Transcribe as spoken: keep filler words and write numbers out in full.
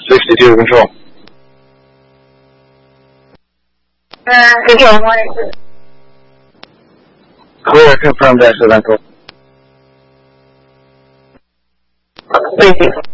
sixty-two control. Uh, control one. Clear, confirmed accidental. Thank you.